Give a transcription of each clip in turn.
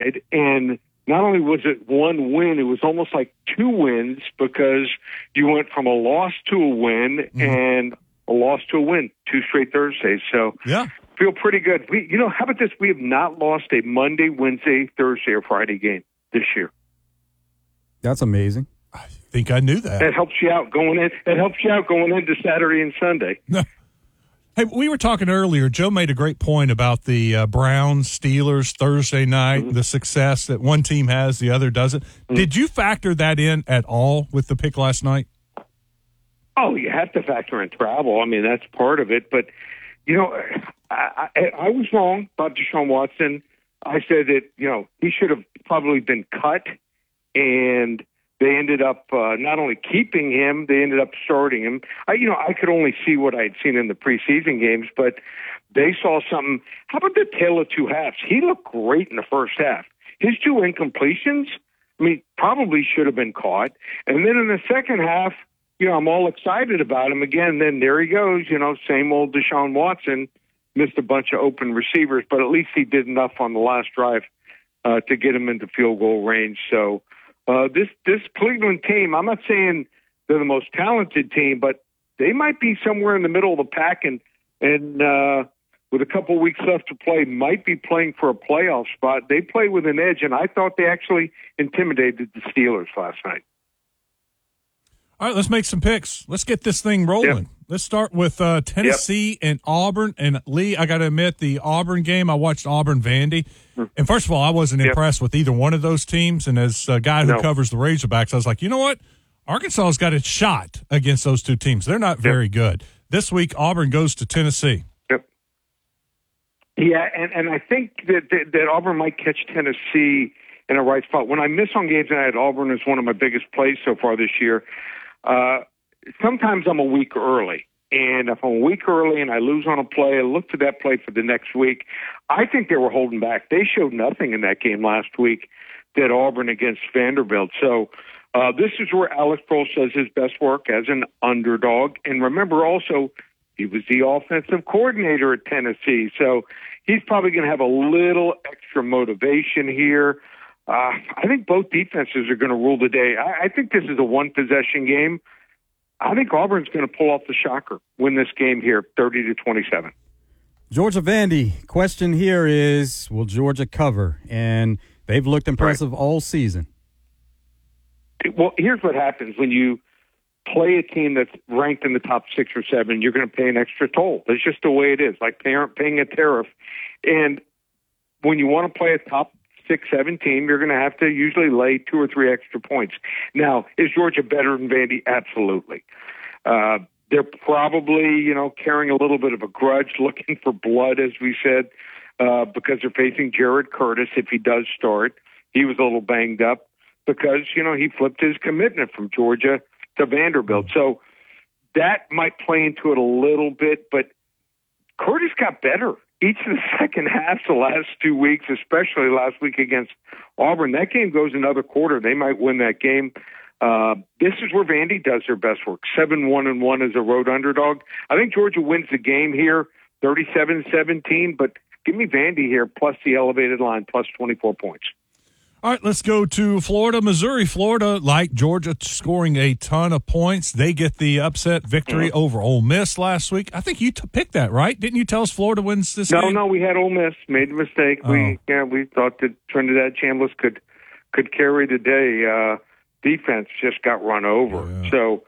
side. And not only was it one win, it was almost like two wins because you went from a loss to a win and a loss to a win, 2 straight Thursdays. So feel pretty good. How about this? We have not lost a Monday, Wednesday, Thursday, or Friday game this year. That's amazing. I think I knew that. That helps you out going in. That helps you out going into Saturday and Sunday. Hey, we were talking earlier. Joe made a great point about the Browns, Steelers Thursday night, the success that one team has, the other doesn't. Did you factor that in at all with the pick last night? Oh, you have to factor in travel. I mean, that's part of it. But, I was wrong about Deshaun Watson. I said that, he should have probably been cut, and they ended up not only keeping him, they ended up starting him. I could only see what I had seen in the preseason games, but they saw something. How about the tale of two halves? He looked great in the first half. His 2 incompletions, probably should have been caught. And then in the second half, I'm all excited about him again. Then there he goes, same old Deshaun Watson. Missed a bunch of open receivers, but at least he did enough on the last drive to get him into field goal range. So this Cleveland team, I'm not saying they're the most talented team, but they might be somewhere in the middle of the pack, and with a couple of weeks left to play, might be playing for a playoff spot. They play with an edge, and I thought they actually intimidated the Steelers last night. All right, let's make some picks. Let's get this thing rolling. Yep. Let's start with Tennessee and Auburn. And, Lee, I got to admit, the Auburn game, I watched Auburn-Vandy. And first of all, I wasn't impressed with either one of those teams. And as a guy who covers the Razorbacks, I was like, you know what? Arkansas's got a shot against those two teams. They're not very good. This week, Auburn goes to Tennessee. Yeah, and I think that Auburn might catch Tennessee in a right spot. When I miss on games, and I had Auburn as one of my biggest plays so far this year, sometimes I'm a week early. And if I'm a week early and I lose on a play, I look to that play for the next week. I think they were holding back. They showed nothing in that game last week, did Auburn against Vanderbilt. So this is where Alex Prohl says his best work as an underdog. And remember also, he was the offensive coordinator at Tennessee. So he's probably going to have a little extra motivation here. I think both defenses are going to rule the day. I think this is a one-possession game. I think Auburn's going to pull off the shocker, win this game here, 30-27. Georgia Vandy, question here is, will Georgia cover? And they've looked impressive all season. Well, here's what happens when you play a team that's ranked in the top 6 or 7. You're going to pay an extra toll. That's just the way it is, like paying a tariff. And when you want to play a top 6, 7 team, you're going to have to usually lay 2 or 3 extra points. Now, is Georgia better than Vandy? Absolutely. They're probably, carrying a little bit of a grudge, looking for blood, as we said, because they're facing Jared Curtis if he does start. He was a little banged up because, he flipped his commitment from Georgia to Vanderbilt. So that might play into it a little bit, but Curtis got better each of the second half the last 2 weeks, especially last week against Auburn. That game goes another quarter. They might win that game. This is where Vandy does their best work. 7-1-1 as a road underdog. I think Georgia wins the game here, 37-17, but give me Vandy here, plus the elevated line, plus 24 points. All right, let's go to Florida, Missouri. Florida, like Georgia, scoring a ton of points. They get the upset victory over Ole Miss last week. I think you picked that, right? Didn't you tell us Florida wins this game? No, we had Ole Miss. Made a mistake. Oh. We thought that Trinidad Chambliss could carry the day. Defense just got run over. Yeah. So,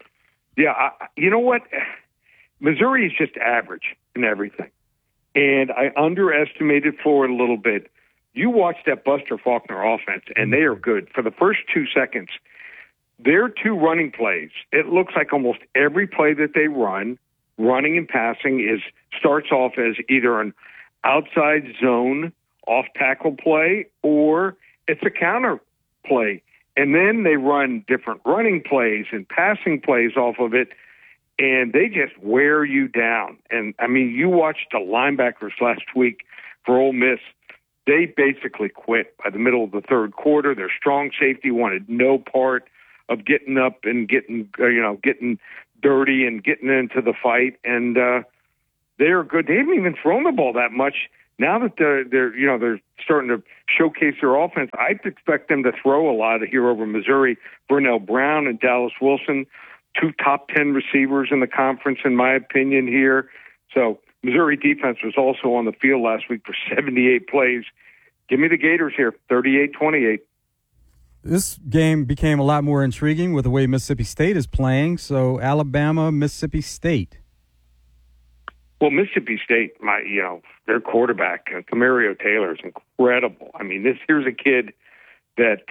you know what? Missouri is just average in everything. And I underestimated Florida a little bit. You watch that Buster Faulkner offense, and they are good. For the first 2 seconds, their 2 running plays, it looks like almost every play that they run, running and passing, starts off as either an outside zone off-tackle play or it's a counter play. And then they run different running plays and passing plays off of it, and they just wear you down. And, you watched the linebackers last week for Ole Miss. They basically quit by the middle of the third quarter. Their strong safety wanted no part of getting up and getting dirty and getting into the fight. And they are good. They haven't even thrown the ball that much now that they're starting to showcase their offense, I'd expect them to throw a lot here over Missouri. Vernell Brown and Dallas Wilson, 2 top 10 receivers in the conference, in my opinion here. So Missouri defense was also on the field last week for 78 plays. Give me the Gators here, 38-28. This game became a lot more intriguing with the way Mississippi State is playing. So Alabama, Mississippi State. Well, Mississippi State, their quarterback, Camario Taylor, is incredible. I mean, here's a kid that,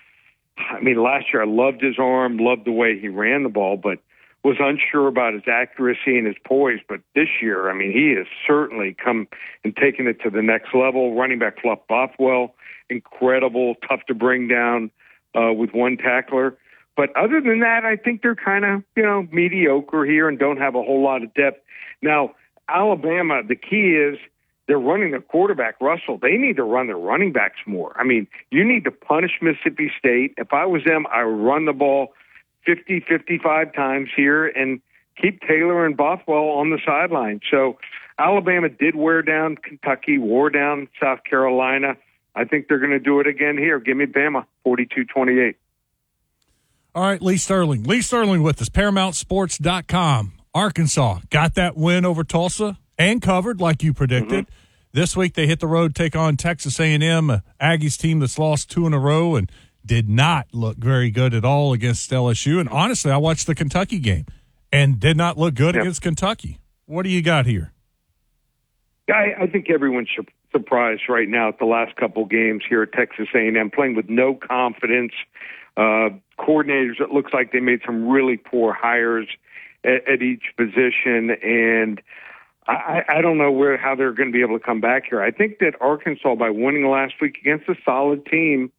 last year I loved his arm, loved the way he ran the ball, but was unsure about his accuracy and his poise. But this year, he has certainly come and taken it to the next level. Running back Fluff Bothwell, incredible, tough to bring down with one tackler. But other than that, I think they're kind of, mediocre here and don't have a whole lot of depth. Now, Alabama, the key is they're running their quarterback, Russell. They need to run their running backs more. You need to punish Mississippi State. If I was them, I would run the ball 50, 55 times here and keep Taylor and Bothwell on the sideline. So Alabama did wear down Kentucky, wore down South Carolina. I think they're going to do it again here. Give me Bama, 42-28. All right, Lee Sterling. Lee Sterling with us, ParamountSports.com. Arkansas got that win over Tulsa and covered like you predicted. Mm-hmm. This week they hit the road, take on Texas A&M, Aggies team that's lost 2 in a row and did not look very good at all against LSU. And honestly, I watched the Kentucky game and did not look good against Kentucky. What do you got here? I think everyone's surprised right now at the last couple games here at Texas A&M, playing with no confidence. Coordinators, it looks like they made some really poor hires at each position, and I don't know how they're going to be able to come back here. I think that Arkansas, by winning last week against a solid team,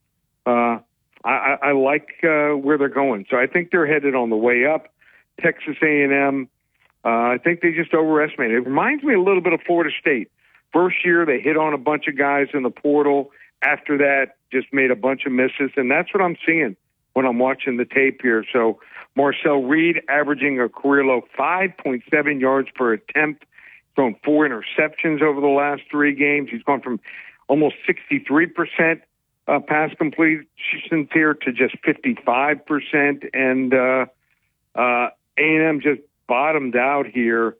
I like where they're going. So I think they're headed on the way up. Texas A&M, I think they just overestimated. It reminds me a little bit of Florida State. First year, they hit on a bunch of guys in the portal. After that, just made a bunch of misses, and that's what I'm seeing when I'm watching the tape here. So Marcel Reed averaging a career low 5.7 yards per attempt, thrown 4 interceptions over the last 3 games. He's gone from almost 63% pass completions here to just 55%, and A&M just bottomed out here.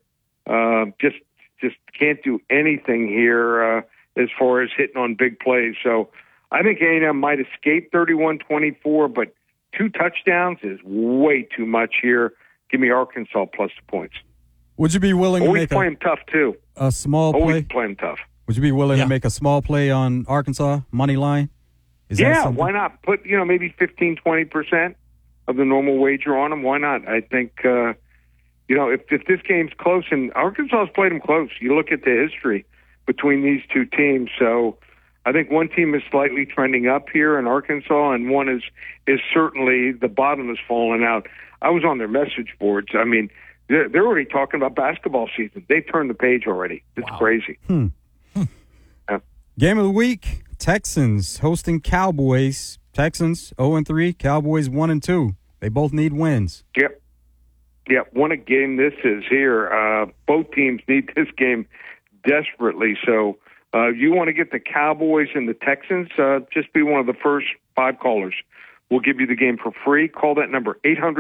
Just can't do anything here as far as hitting on big plays. So I think A&M might escape 31-24, but 2 touchdowns is way too much here. Give me Arkansas plus the points. Would you be willing to make play them tough too? A small play? Always play them tough. Would you be willing to make a small play on Arkansas money line? Why not? Put maybe 15-20% of the normal wager on them. Why not? I think if this game's close, and Arkansas's played them close. You look at the history between these two teams. So I think one team is slightly trending up here in Arkansas, and one is certainly the bottom has fallen out. I was on their message boards. They're already talking about basketball season. They've turned the page already. It's crazy. Yeah. Game of the week, Texans hosting Cowboys. Texans 0-3, Cowboys 1-2. They both need wins. Yep. What a game this is here. Both teams need this game desperately. So you want to get the Cowboys and the Texans, just be one of the first 5 callers. We'll give you the game for free. Call that number,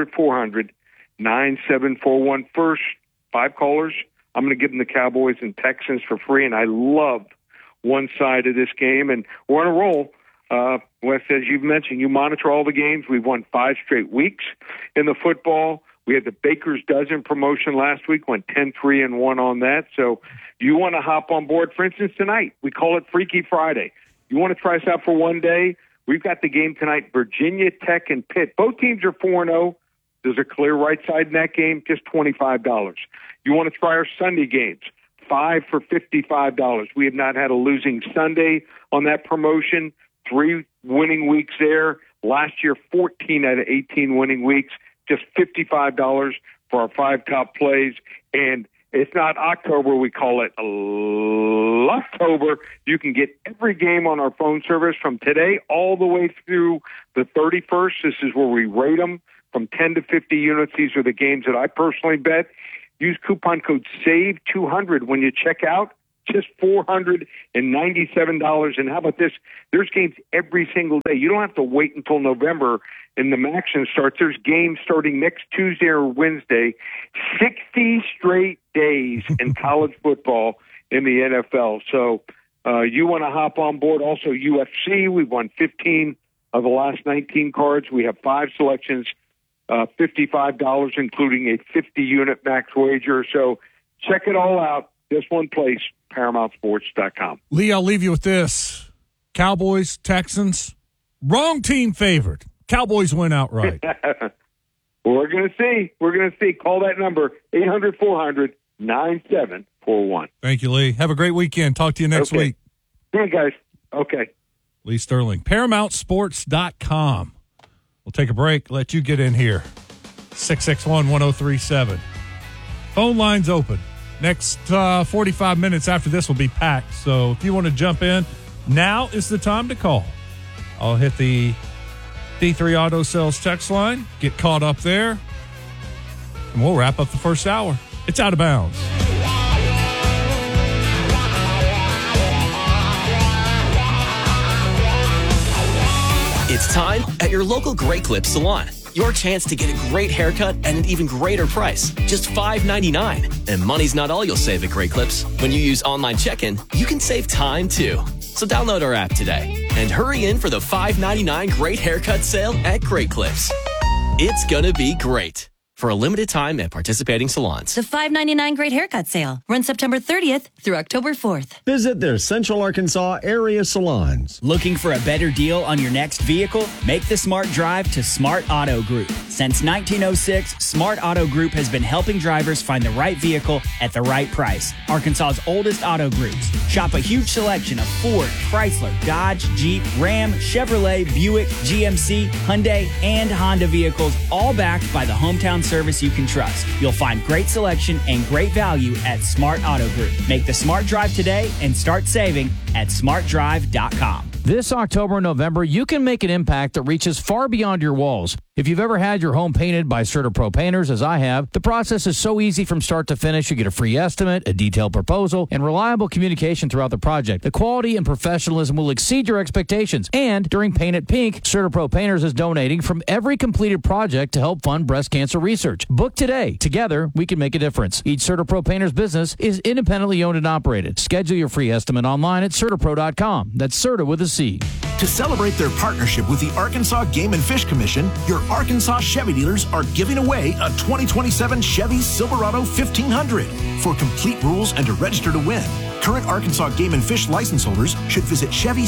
800-400-9741. First 5 callers, I'm going to give them the Cowboys and Texans for free, and I love one side of this game, and we're on a roll. Wes, as you've mentioned, you monitor all the games. We've won 5 straight weeks in the football. We had the Baker's Dozen promotion last week, went 10-3-1 on that. So you want to hop on board. For instance, tonight, we call it Freaky Friday. You want to try us out for one day? We've got the game tonight, Virginia Tech and Pitt. Both teams are 4-0. There's a clear right side in that game, just $25. You want to try our Sunday games, 5 for $55. We have not had a losing Sunday on that promotion. 3 winning weeks there. Last year, 14 out of 18 winning weeks. Just $55 for our 5 top plays. And it's not October, we call it October. You can get every game on our phone service from today all the way through the 31st. This is where we rate them from 10 to 50 units. These are the games that I personally bet. Use coupon code SAVE200 when you check out. just $497. And how about this? There's games every single day. You don't have to wait until November and the action starts. There's games starting next Tuesday or Wednesday, 60 straight days in college football in the NFL. So you want to hop on board. Also, UFC, we've won 15 of the last 19 cards. We have 5 selections, $55, including a 50-unit max wager. So check it all out. This one place, ParamountSports.com. Lee, I'll leave you with this. Cowboys, Texans, wrong team favored. Cowboys win outright. We're going to see. We're going to see. Call that number, 800-400-9741. Thank you, Lee. Have a great weekend. Talk to you next week. See you guys. Okay. Lee Sterling, ParamountSports.com. We'll take a break. Let you get in here. 661-1037. Phone lines open. Next 45 minutes after this will be packed. So if you want to jump in, now is the time to call. I'll hit the D3 Auto Sales text line, get caught up there, and we'll wrap up the first hour. It's Out of Bounds. It's time at your local Great Clips salon. Your chance to get a great haircut at an even greater price, just $5.99. And money's not all you'll save at Great Clips. When you use online check-in, you can save time too. So download our app today and hurry in for the $5.99 great haircut sale at Great Clips. It's gonna be great. For a limited time at participating salons. The $5.99 Great Haircut Sale runs September 30th through October 4th. Visit their Central Arkansas area salons. Looking for a better deal on your next vehicle? Make the smart drive to Smart Auto Group. Since 1906, Smart Auto Group has been helping drivers find the right vehicle at the right price. Arkansas's oldest auto groups. Shop a huge selection of Ford, Chrysler, Dodge, Jeep, Ram, Chevrolet, Buick, GMC, Hyundai, and Honda vehicles, all backed by the hometown service you can trust. You'll find great selection and great value at Smart Auto Group. Make the smart drive today and start saving at smartdrive.com. This October and November, you can make an impact that reaches far beyond your walls. If you've ever had your home painted by CertaPro Painters, as I have, the process is so easy from start to finish. You get a free estimate, a detailed proposal, and reliable communication throughout the project. The quality and professionalism will exceed your expectations. And during Paint It Pink, CertaPro Painters is donating from every completed project to help fund breast cancer research. Book today. Together, we can make a difference. Each CertaPro Painters business is independently owned and operated. Schedule your free estimate online at CertaPro.com. That's Certa with a C. To celebrate their partnership with the Arkansas Game and Fish Commission, your Arkansas Chevy dealers are giving away a 2027 Chevy Silverado 1500. For complete rules and to register to win, current Arkansas Game and Fish license holders should visit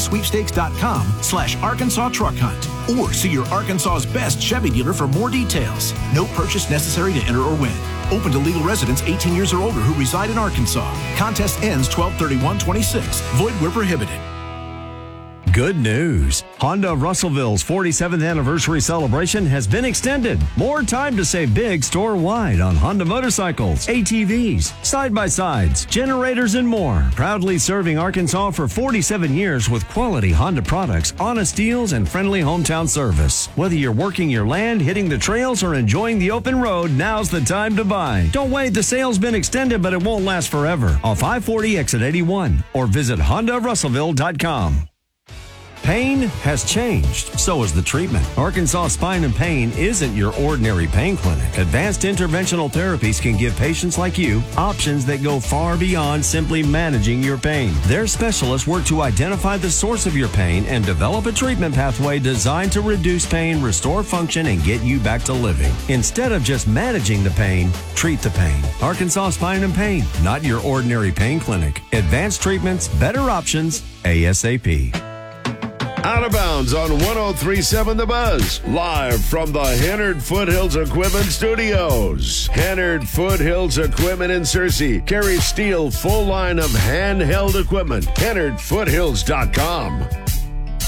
ChevySweepstakes.com/Arkansas Truck Hunt or see your Arkansas's best Chevy dealer for more details. No purchase necessary to enter or win. Open to legal residents 18 years or older who reside in Arkansas. Contest ends 12/31/26. Void where prohibited. Good news. Honda of Russellville's 47th anniversary celebration has been extended. More time to save big store-wide on Honda motorcycles, ATVs, side-by-sides, generators, and more. Proudly serving Arkansas for 47 years with quality Honda products, honest deals, and friendly hometown service. Whether you're working your land, hitting the trails, or enjoying the open road, now's the time to buy. Don't wait. The sale's been extended, but it won't last forever. Off I-40 exit 81 or visit HondaRussellville.com. Pain has changed, so has the treatment. Arkansas Spine and Pain isn't your ordinary pain clinic. Advanced interventional therapies can give patients like you options that go far beyond simply managing your pain. Their specialists work to identify the source of your pain and develop a treatment pathway designed to reduce pain, restore function, and get you back to living. Instead of just managing the pain, treat the pain. Arkansas Spine and Pain, not your ordinary pain clinic. Advanced treatments, better options, ASAP. Out of Bounds on 103.7 The Buzz. Live from the Hennard Foothills Equipment Studios. Hennard Foothills Equipment in Searcy carries Steel full line of handheld equipment. HennardFoothills.com.